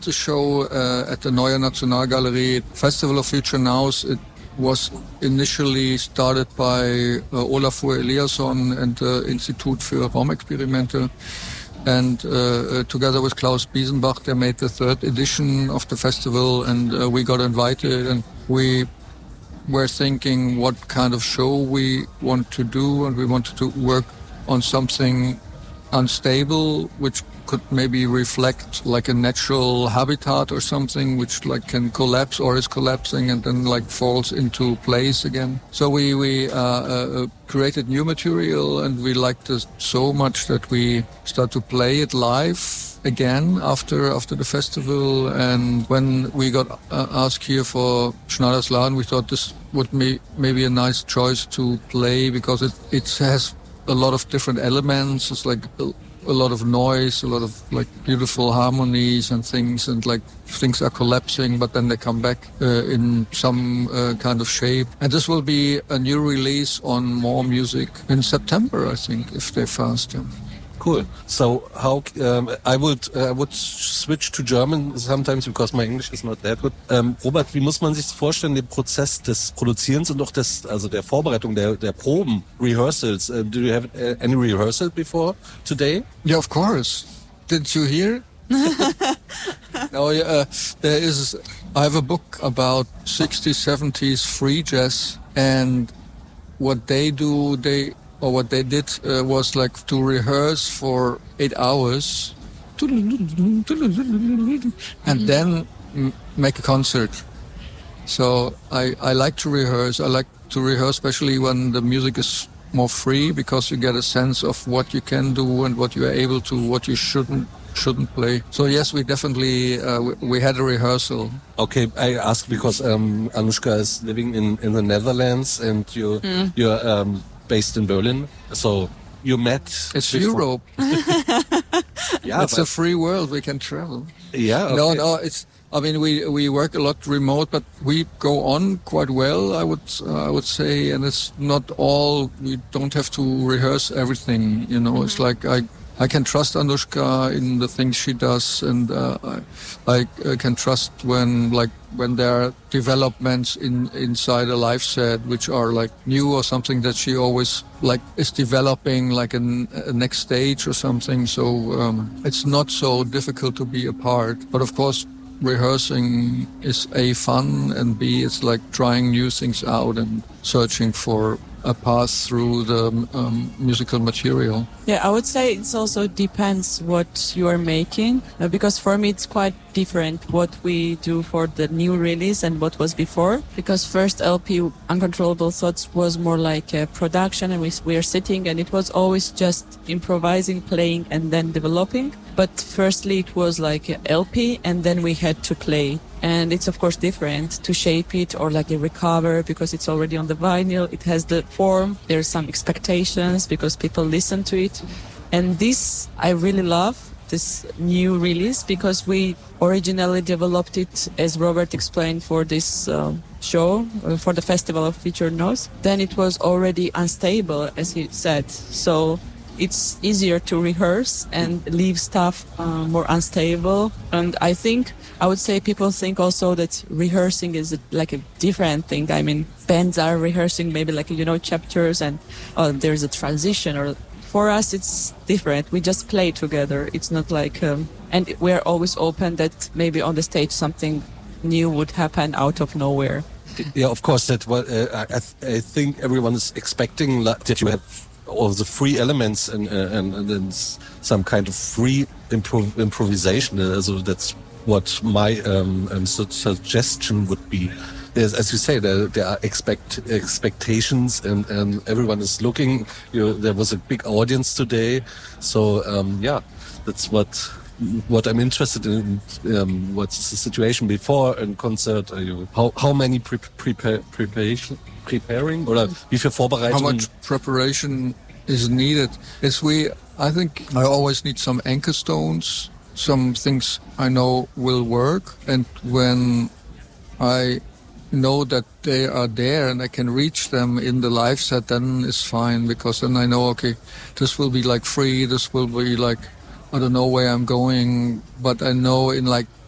the show at the Neue Nationalgalerie Festival of Future Nows. It was initially started by Olafur Eliasson and the Institut für Raumexperimente. And together with Klaus Biesenbach, they made the third edition of the festival, and we got invited, and we were thinking what kind of show we want to do, and we wanted to work on something unstable, which could maybe reflect like a natural habitat or something which like can collapse or is collapsing and then like falls into place again. So we created new material, and we liked it so much that we start to play it live again after the festival. And when we got asked here for Schneidersladen, we thought this would be maybe a nice choice to play, because it has a lot of different elements. It's like a lot of noise, a lot of like beautiful harmonies and things, and like things are collapsing, but then they come back in some kind of shape. And this will be a new release on More Music in September, I think, if they're fast. Yeah. Cool. So how I would switch to German sometimes because my English is not that good. Robert, wie muss man sich vorstellen, den Prozess des Produzierens und auch der Vorbereitung der Proben, Rehearsals? Do you have any rehearsal before today? Yeah, of course. Didn't you hear? No, I have a book about 60s, 70s free jazz, and what they did was like to rehearse for 8 hours and then make a concert. So I like to rehearse. I like to rehearse especially when the music is more free, because you get a sense of what you can do and what you are able to, what you shouldn't play. So yes, we definitely we had a rehearsal. Okay, I ask because Anushka is living in the Netherlands, and you're based in Berlin, so you met. It's before. Europe. Yeah, it's a free world. We can travel. Yeah. Okay. No. It's. I mean, we work a lot remote, but we go on quite well. I would say, and it's not all. We don't have to rehearse everything. You know, It's like I can trust Anushka in the things she does, and I can trust when there are developments inside a live set which are like new or something that she always like is developing, like a next stage or something. So it's not so difficult to be a part. But of course, rehearsing is A, fun, and B, it's like trying new things out and searching for a path through the musical material. Yeah, I would say it also depends what you are making, because for me it's quite different what we do for the new release and what was before. Because first LP, Uncontrollable Thoughts, was more like a production, and we are sitting, and it was always just improvising, playing, and then developing. But firstly it was like a LP, and then we had to play. And it's of course different to shape it or like a recover, because it's already on the vinyl. It has the form. There's some expectations because people listen to it. And this, I really love, this new release, because we originally developed it, as Robert explained, for this show, for the Festival of Future Nows. Then it was already unstable, as he said. So it's easier to rehearse and leave stuff more unstable. And I would say people think also that rehearsing is like a different thing. I mean, bands are rehearsing maybe like, chapters, and there's a transition. Or for us, it's different. We just play together. It's not like, and we're always open that maybe on the stage something new would happen out of nowhere. Yeah, of course. That I think everyone is expecting that you have all the free elements and then some kind of free improvisation. So that's what my suggestion would be. As you say, there are expectations, and everyone is looking. There was a big audience today, so that's what I'm interested in. What's the situation before a concert? How many preparing, or wie viel Vorbereitung? How much preparation is needed? I think I always need some anchor stones, some things I know will work, and when I know that they are there and I can reach them in the live set, then it's fine, because then I know, okay, this will be like free, this will be like, I don't know where I'm going, but I know in like